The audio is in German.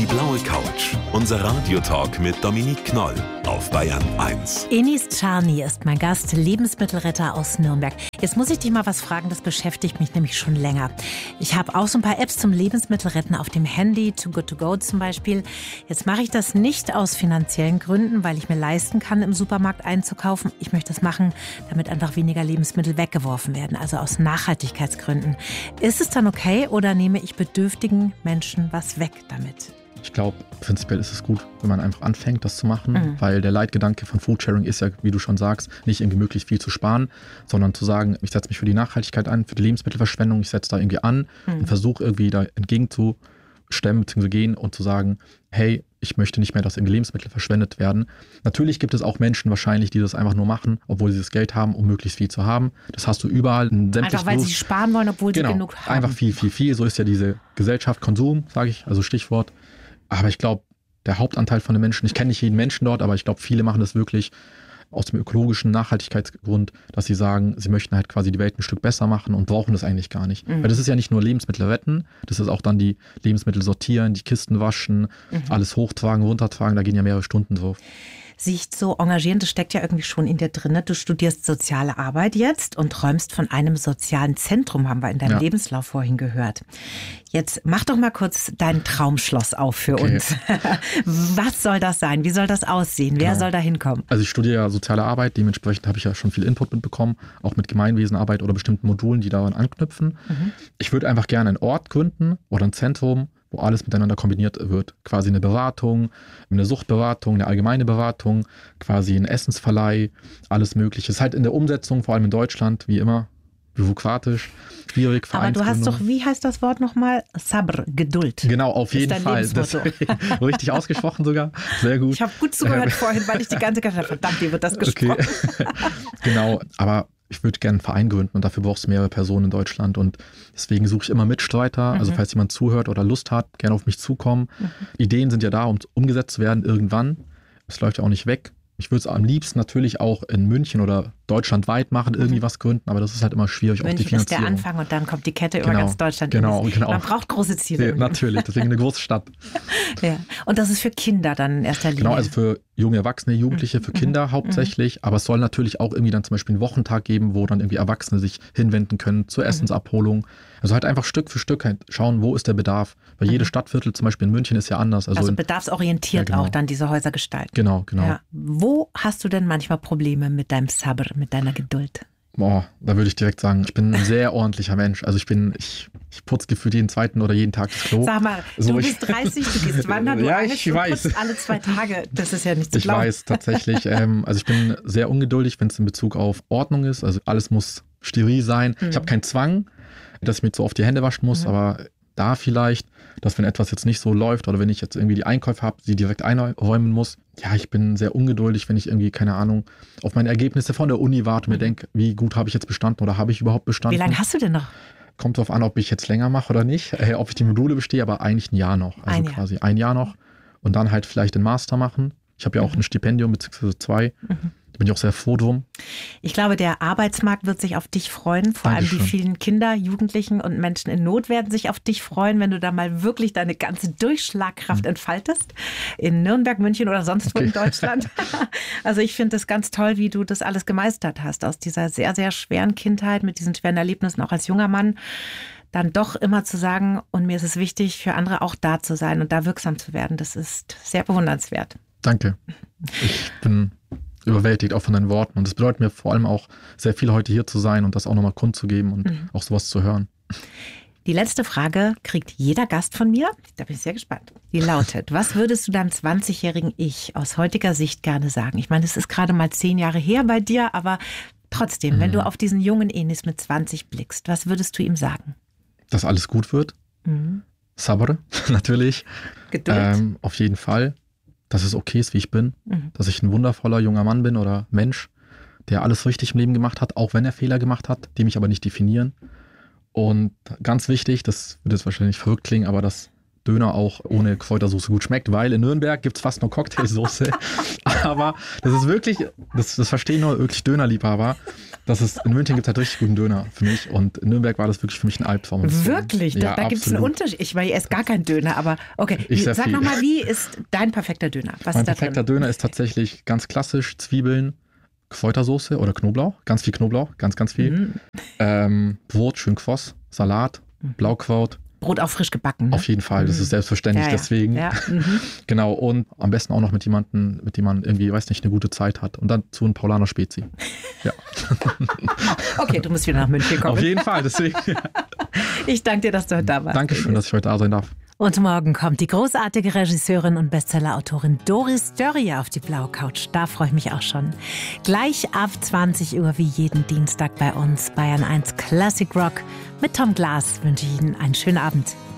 Die blaue Couch. Unser Radiotalk mit Dominique Knoll auf Bayern 1. Enis Czarny ist mein Gast, Lebensmittelretter aus Nürnberg. Jetzt muss ich dich mal was fragen, das beschäftigt mich nämlich schon länger. Ich habe auch so ein paar Apps zum Lebensmittelretten auf dem Handy, Too Good To Go zum Beispiel. Jetzt mache ich das nicht aus finanziellen Gründen, weil ich mir leisten kann, im Supermarkt einzukaufen. Ich möchte das machen, damit einfach weniger Lebensmittel weggeworfen werden, also aus Nachhaltigkeitsgründen. Ist es dann okay oder nehme ich bedürftigen Menschen was weg damit? Ich glaube, prinzipiell ist es gut, wenn man einfach anfängt, das zu machen, weil der Leitgedanke von Foodsharing ist ja, wie du schon sagst, nicht irgendwie möglichst viel zu sparen, sondern zu sagen, ich setze mich für die Nachhaltigkeit ein, für die Lebensmittelverschwendung, ich setze da irgendwie an und versuche irgendwie da entgegenzustemmen bzw. gehen und zu sagen, hey, ich möchte nicht mehr, dass irgendwie Lebensmittel verschwendet werden. Natürlich gibt es auch Menschen wahrscheinlich, die das einfach nur machen, obwohl sie das Geld haben, um möglichst viel zu haben. Das hast du überall in sämtlichen Einfach weil sie sparen wollen, obwohl sie genug haben. Einfach viel. So ist ja diese Gesellschaft, Konsum, sage ich, also Stichwort. Aber ich glaube, der Hauptanteil von den Menschen, ich kenne nicht jeden Menschen dort, aber ich glaube, viele machen das wirklich aus dem ökologischen Nachhaltigkeitsgrund, dass sie sagen, sie möchten halt quasi die Welt ein Stück besser machen und brauchen das eigentlich gar nicht. Weil das ist ja nicht nur Lebensmittel retten, das ist auch dann die Lebensmittel sortieren, die Kisten waschen, alles hochtragen, runtertragen, da gehen ja mehrere Stunden drauf. Sich so engagieren, das steckt ja irgendwie schon in dir drin. Du studierst soziale Arbeit jetzt und träumst von einem sozialen Zentrum, haben wir in deinem Lebenslauf vorhin gehört. Jetzt mach doch mal kurz dein Traumschloss auf für uns. Was soll das sein? Wie soll das aussehen? Wer soll da hinkommen? Also ich studiere ja soziale Arbeit, dementsprechend habe ich ja schon viel Input mitbekommen, auch mit Gemeinwesenarbeit oder bestimmten Modulen, die daran anknüpfen. Ich würde einfach gerne einen Ort gründen oder ein Zentrum, wo alles miteinander kombiniert wird. Quasi eine Beratung, eine Suchtberatung, eine allgemeine Beratung, quasi ein Essensverleih, alles Mögliche. Es ist halt in der Umsetzung, vor allem in Deutschland, wie immer, bürokratisch, schwierig. Aber du hast doch, wie heißt das Wort nochmal? Sabr, Geduld. Genau, auf jeden Fall. Das, richtig ausgesprochen sogar. Sehr gut. Ich habe gut zugehört vorhin, weil ich die ganze Zeit dachte, verdammt, wie wird das gesprochen? Okay. Genau, aber ich würde gerne einen Verein gründen und dafür brauchst du mehrere Personen in Deutschland und deswegen suche ich immer Mitstreiter. Also falls jemand zuhört oder Lust hat, gerne auf mich zukommen. Ideen sind ja da, um umgesetzt zu werden irgendwann. Es läuft ja auch nicht weg. Ich würde es am liebsten natürlich auch in München oder deutschlandweit machen, irgendwie was gründen, aber das ist halt immer schwierig, auch die Finanzierung. München ist der Anfang und dann kommt die Kette über ganz Deutschland. Genau. Man braucht große Ziele. Ja, natürlich, deswegen eine große Stadt. Ja. Und das ist für Kinder dann in erster Linie? Genau, also für junge Erwachsene, Jugendliche, für Kinder hauptsächlich, aber es soll natürlich auch irgendwie dann zum Beispiel einen Wochentag geben, wo dann irgendwie Erwachsene sich hinwenden können zur Essensabholung. Also halt einfach Stück für Stück halt schauen, wo ist der Bedarf. Weil jedes Stadtviertel, zum Beispiel in München, ist ja anders. Also bedarfsorientiert auch dann diese Häuser gestalten. Genau. Ja. Wo hast du denn manchmal Probleme mit deinem Sabr, mit deiner Geduld? Boah, da würde ich direkt sagen, ich bin ein sehr ordentlicher Mensch. Also ich putze gefühlt jeden zweiten oder jeden Tag das Klo. Sag mal, du bist 30, du gehst wandern, du putzt alle 2 Tage. Das ist ja nicht zu glauben. Ich weiß, tatsächlich. Also ich bin sehr ungeduldig, wenn es in Bezug auf Ordnung ist. Also alles muss steril sein. Ich habe keinen Zwang, dass ich mir so oft die Hände waschen muss, aber da vielleicht, dass wenn etwas jetzt nicht so läuft oder wenn ich jetzt irgendwie die Einkäufe habe, sie direkt einräumen muss. Ja, ich bin sehr ungeduldig, wenn ich irgendwie, keine Ahnung, auf meine Ergebnisse von der Uni warte und mir denke, wie gut habe ich jetzt bestanden oder habe ich überhaupt bestanden? Wie lange hast du denn noch? Kommt drauf an, ob ich jetzt länger mache oder nicht, ob ich die Module bestehe, aber eigentlich ein Jahr noch. Also quasi ein Jahr noch und dann halt vielleicht den Master machen. Ich habe ja auch ein Stipendium beziehungsweise 2. Da bin ich auch sehr froh drum. Ich glaube, der Arbeitsmarkt wird sich auf dich freuen. Vor allem die vielen Kinder, Jugendlichen und Menschen in Not werden sich auf dich freuen, wenn du da mal wirklich deine ganze Durchschlagkraft entfaltest. In Nürnberg, München oder sonst wo in Deutschland. Also ich finde es ganz toll, wie du das alles gemeistert hast. Aus dieser sehr, sehr schweren Kindheit mit diesen schweren Erlebnissen, auch als junger Mann. Dann doch immer zu sagen, und mir ist es wichtig, für andere auch da zu sein und da wirksam zu werden. Das ist sehr bewundernswert. Danke. Ich bin überwältigt auch von deinen Worten. Und es bedeutet mir vor allem auch sehr viel, heute hier zu sein und das auch nochmal kundzugeben und auch sowas zu hören. Die letzte Frage kriegt jeder Gast von mir. Da bin ich sehr gespannt. Die lautet, was würdest du deinem 20-jährigen Ich aus heutiger Sicht gerne sagen? Ich meine, es ist gerade mal 10 Jahre her bei dir, aber trotzdem, wenn du auf diesen jungen Enis mit 20 blickst, was würdest du ihm sagen? Dass alles gut wird. Sabr, natürlich. Geduld. Auf jeden Fall. Dass es okay ist, wie ich bin. Dass ich ein wundervoller junger Mann bin oder Mensch, der alles richtig im Leben gemacht hat, auch wenn er Fehler gemacht hat, die mich aber nicht definieren. Und ganz wichtig, das wird jetzt wahrscheinlich verrückt klingen, aber dass Döner auch ohne Kräutersoße gut schmeckt, weil in Nürnberg gibt es fast nur Cocktailsoße. Aber das ist wirklich, das verstehen nur wirklich Dönerliebhaber. In München gibt es halt richtig guten Döner für mich und in Nürnberg war das wirklich für mich ein Albtraum. Wirklich? Da gibt es einen Unterschied. Ich esse gar keinen Döner, aber okay. Sag nochmal, wie ist dein perfekter Döner? Mein perfekter Döner ist tatsächlich ganz klassisch Kräutersoße oder Knoblauch, ganz viel Knoblauch, ganz viel. Brot, schön Kvoss, Salat, Blaukraut. Brot auch frisch gebacken. Ne? Auf jeden Fall, das ist selbstverständlich, deswegen. Ja. Genau, und am besten auch noch mit jemandem, mit dem man irgendwie, weiß nicht, eine gute Zeit hat. Und dann zu einem Paulaner Spezi. Ja. Okay, du musst wieder nach München kommen. Auf jeden Fall, deswegen. Ich danke dir, dass du heute da warst. Dankeschön, dass ich heute da sein darf. Und morgen kommt die großartige Regisseurin und Bestsellerautorin Doris Dörrier auf die blaue Couch. Da freue ich mich auch schon. Gleich ab 20 Uhr wie jeden Dienstag bei uns Bayern 1 Classic Rock. Mit Tom Glas wünsche ich Ihnen einen schönen Abend.